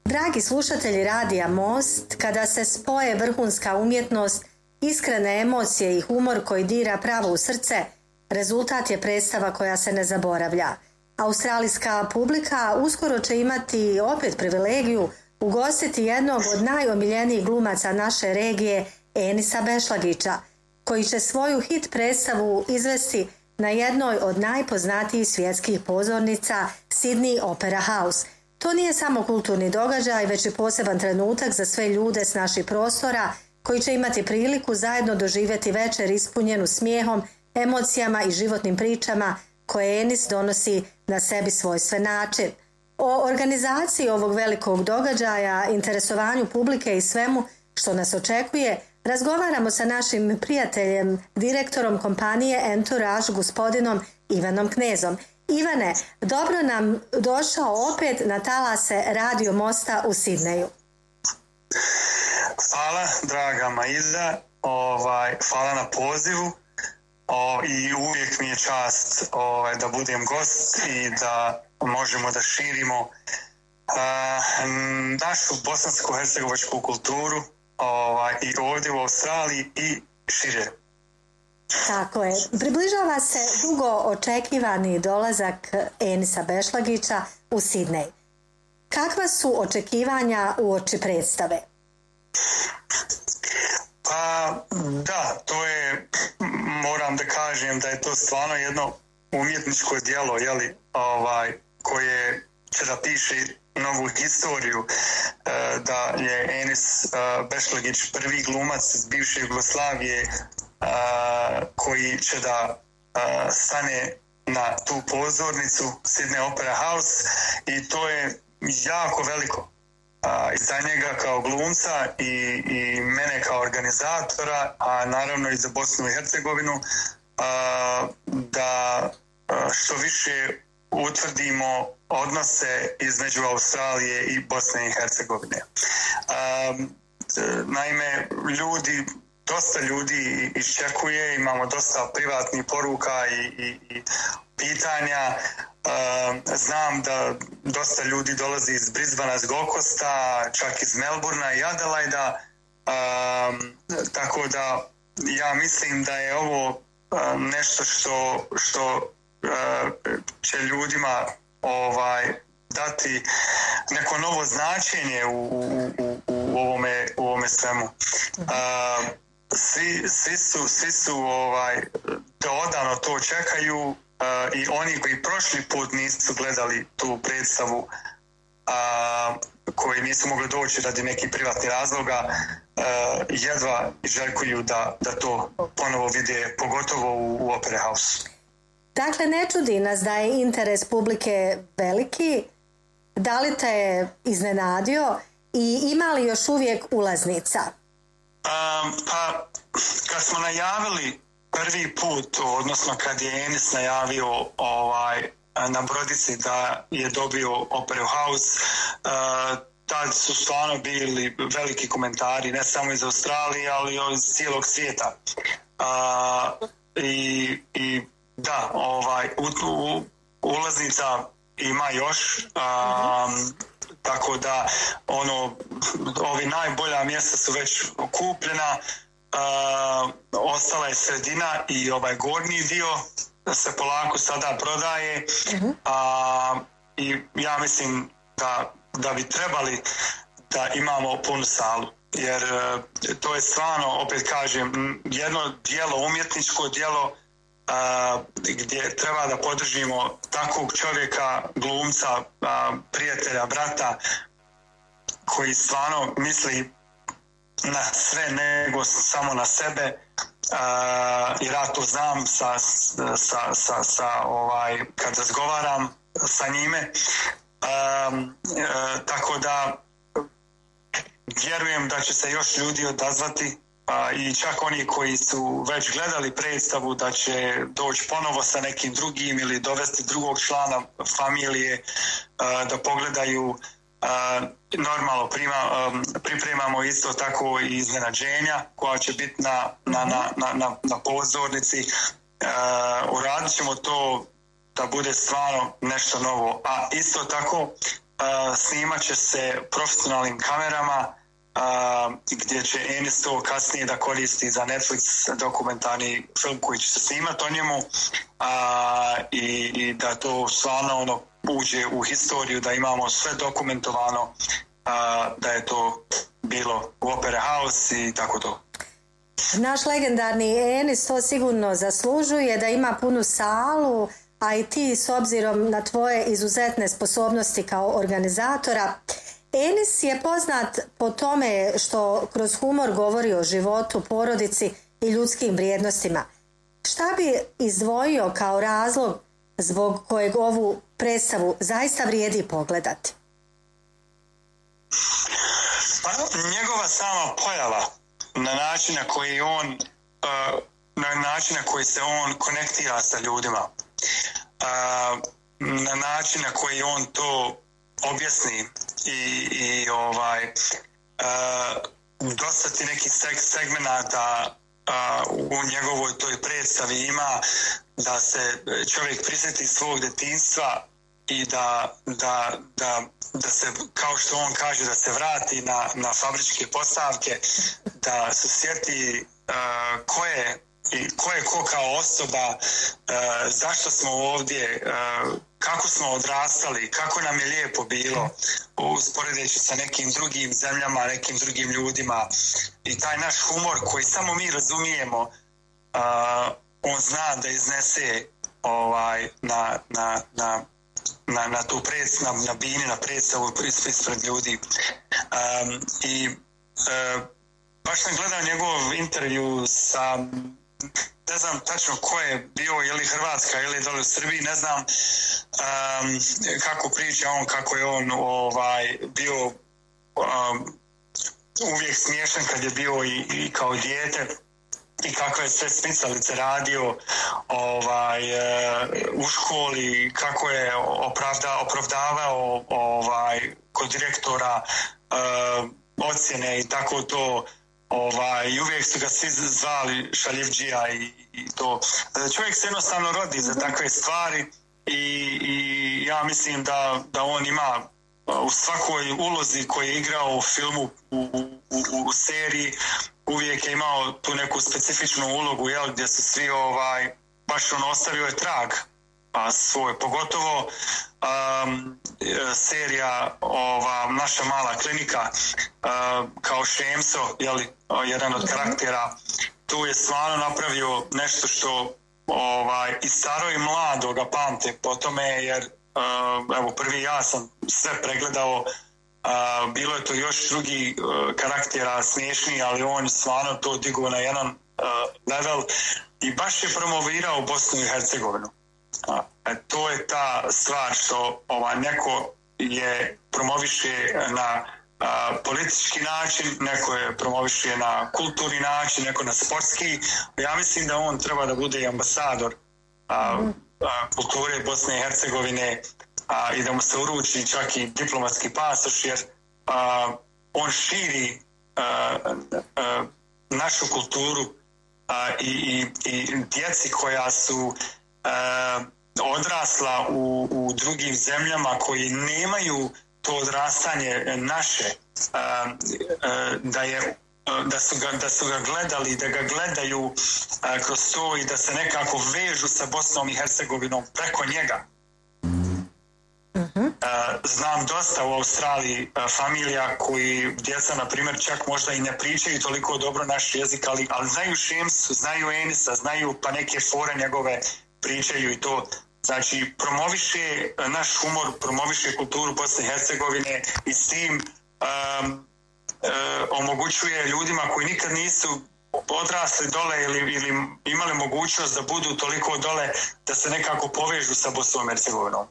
Dragi slušatelji Radija Most, kada se spoje vrhunska umjetnost, iskrene emocije i humor koji dira pravo u srce, rezultat je predstava koja se ne zaboravlja. Australijska publika uskoro će imati opet privilegiju ugostiti jednog od najomiljenijih glumaca naše regije, Enisa Bešlagića, koji će svoju hit predstavu izvesti na jednoj od najpoznatijih svjetskih pozornica, Sydney Opera House. To nije samo kulturni događaj, već i poseban trenutak za sve ljude s naših prostora koji će imati priliku zajedno doživjeti večer ispunjenu smijehom, emocijama i životnim pričama koje Enis donosi na sebi svojstven način. O organizaciji ovog velikog događaja, interesovanju publike i svemu što nas očekuje, razgovaramo sa našim prijateljem, direktorom kompanije Entourage, gospodinom Ivanom Knezom. Ivane, dobro nam došao opet na talase Radio Mosta u Sidneju. Hvala, draga Maida, hvala na pozivu i uvijek mi je čast da budem gost i da možemo da širimo našu bosansko-hercegovačku kulturu i ovdje u Australiji i šire. Tako je. Približava se dugo očekivani dolazak Enisa Bešlagića u Sidnej. Kakva su očekivanja uoči predstave? Pa da, to je, moram da kažem da je to stvarno jedno umjetničko djelo, koje će da piše novu historiju, da je Enis Bešlagić prvi glumac iz bivše Jugoslavije koji će da stane na tu pozornicu Sydney Opera House i to je jako veliko i za njega kao glumca i mene kao organizatora, a naravno i za Bosnu i Hercegovinu, da što više utvrdimo odnose između Australije i Bosne i Hercegovine. Naime, dosta ljudi iščekuje, imamo dosta privatnih poruka i pitanja. Znam da dosta ljudi dolazi iz Brisbanea, iz Gold Coasta, čak iz Melbournea i Adelaida, tako da ja mislim da je ovo nešto što će ljudima dati neko novo značenje u ovome svemu. Svi su da odavno to čekaju i oni koji prošli put nisu gledali tu predstavu, koji nisu mogli doći radi nekih privatnih razloga, jedva želkuju da to ponovo vide, pogotovo u Opera House. Dakle, ne čudi nas da je interes publike veliki. Da li te je iznenadio i ima li još uvijek ulaznica? Pa, kad smo najavili prvi put, odnosno kad je Enis najavio na brodici da je dobio Opera House, tad su stvarno bili veliki komentari, ne samo iz Australije, ali i iz cijelog svijeta. I da, ulaznica ima još, tako da ovi najbolja mjesta su već kupljena, ostala je sredina i gornji dio se polako sada prodaje, i ja mislim da bi trebali da imamo punu salu, jer to je stvarno, opet kažem, jedno djelo, umjetničko djelo, gdje treba da podržimo takvog čovjeka, glumca, prijatelja, brata, koji stvarno misli na sve nego samo na sebe, jer ja to znam kad razgovaram sa njime, tako da vjerujem da će se još ljudi odazvati, i čak oni koji su već gledali predstavu da će doći ponovo sa nekim drugim ili dovesti drugog člana familije da pogledaju. Normalno pripremamo isto tako i iznenađenja koja će biti na pozornici. Uradit ćemo to da bude stvarno nešto novo. A isto tako snimat će se profesionalnim kamerama, gdje će Enis to kasnije da koristi za Netflix dokumentarni film koji će se snimati o njemu, i da to stvarno uđe u historiju, da imamo sve dokumentovano, da je to bilo u Opera House i tako to. Naš legendarni Enis to sigurno zaslužuje, da ima punu salu, a i ti s obzirom na tvoje izuzetne sposobnosti kao organizatora. Enis je poznat po tome što kroz humor govori o životu, porodici i ljudskim vrijednostima. Šta bi izdvojio kao razlog zbog kojeg ovu predstavu zaista vrijedi pogledati? Pa, njegova sama pojava, na način na koji se on konektira sa ljudima, na način na koji on to objasni i dosta ti nekih segmenata u njegovoj toj predstavi ima, da se čovjek prisjeti svog detinjstva i da se, kao što on kaže, da se vrati na fabričke postavke, da se sjeti ko je ko kao osoba, zašto smo ovdje, kako smo odrastali, kako nam je lijepo bilo usporedeći sa nekim drugim zemljama, nekim drugim ljudima, i taj naš humor koji samo mi razumijemo, on zna da iznese na tu predstavu, na bini, na predstavu ispred ljudi. Baš sam gledao njegov intervju sa, ne znam tačno ko je bio, je li Hrvatska ili dole u Srbiji, ne znam kako priča on, kako je on bio uvijek smiješan kad je bio i kao dijete, i kakve je sve smicalice radio u školi, kako je opravdavao kod direktora ocjene i tako to, i uvijek su ga svi zvali šaljivdžija i to. Čovjek se jednostavno rodi za takve stvari i ja mislim da on ima u svakoj ulozi koju je igrao u filmu, u seriji, uvijek je imao tu neku specifičnu ulogu, gdje su svi baš ostavio je trag svoj, pogotovo serija Naša mala klinika, kao Šemso, jedan od karaktera, tu je stvarno napravio nešto što i staro i mlado ga pamte po tome, jer evo prvi ja sam sve pregledao, bilo je to još drugi karaktera smiješni, ali on stvarno to digao na jedan level i baš je promovirao Bosnu i Hercegovinu. To je ta stvar što neko je promoviše na politički način, neko je promoviše na kulturni način, neko na sportski. Ja mislim da on treba da bude ambasador kulture Bosne i Hercegovine, i da mu se uruči čak i diplomatski pasoš, jer on širi našu kulturu i djeci koja su odrasla u drugim zemljama koji nemaju to odrastanje naše, da su ga gledali, da ga gledaju kroz to i da se nekako vežu sa Bosnom i Hercegovinom preko njega. Znam dosta u Australiji familija koji djeca, na primjer, čak možda i ne pričaju toliko dobro naš jezik, ali znaju Šemsu, znaju Enisa, znaju pa neke fore njegove, pričaju i to. Znači, promoviše naš humor, promoviše kulturu Bosne i Hercegovine i s tim omogućuje ljudima koji nikad nisu odrasli dole ili imali mogućnost da budu toliko dole, da se nekako povežu sa Bosnom i Hercegovinom.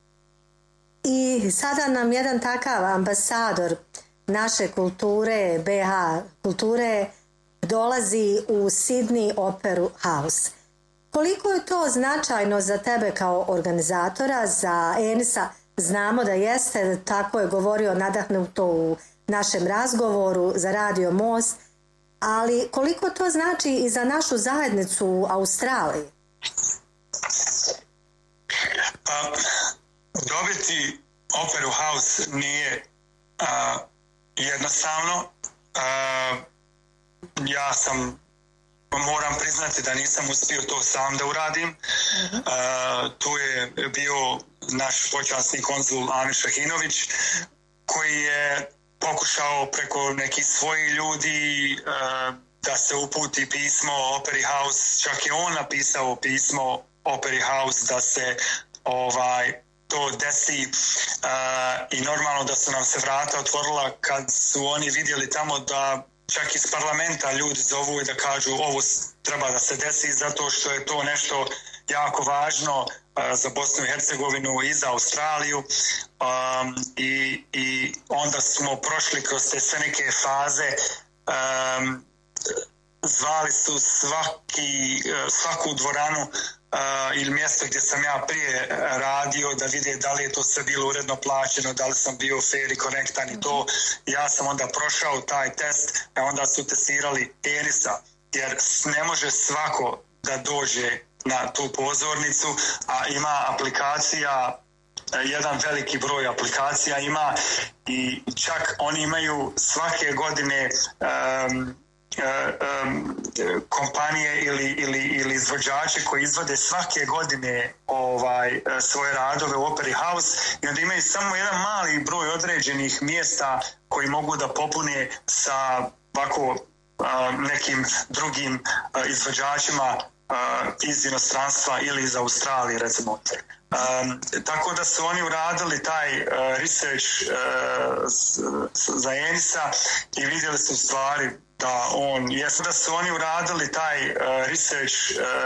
I sada nam jedan takav ambasador naše kulture, BH kulture, dolazi u Sydney Opera House. Koliko je to značajno za tebe kao organizatora, za Enisa? Znamo da jeste, tako je govorio nadahnuto u našem razgovoru za Radio Most, ali koliko to znači i za našu zajednicu u Australiji? Dobiti Opera House nije jednostavno. Ja moram priznati da nisam uspio to sam da uradim. Tu je bio naš počasni konzul Amir Šahinović, koji je pokušao preko nekih svojih ljudi da se uputi pismo Opera House. Čak je on napisao pismo Opera House da se to desi i normalno da su nam se vrata otvorila kad su oni vidjeli tamo da čak iz parlamenta ljudi zovu i da kažu ovo treba da se desi zato što je to nešto jako važno za Bosnu i Hercegovinu i za Australiju i onda smo prošli kroz te sve neke faze. Zvali su svaku dvoranu ili mjesto gdje sam ja prije radio da vide da li je to sve bilo uredno plaćeno, da li sam bio fair i korektan i to. Ja sam onda prošao taj test, a onda su testirali Enisa, jer ne može svako da dođe na tu pozornicu, a ima aplikacija, jedan veliki broj aplikacija ima i čak oni imaju svake godine kompanije ili izvođače koji izvode svake godine svoje radove u Opera House i onda imaju samo jedan mali broj određenih mjesta koji mogu da popune sa ovako nekim drugim izvođačima iz inostranstva ili iz Australije recimo. Tako da su oni uradili taj research za Enisa i vidjeli su stvari da su oni uradili taj research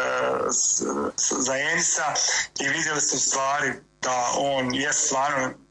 za Enisa i vidjeli su stvari da on je stvarno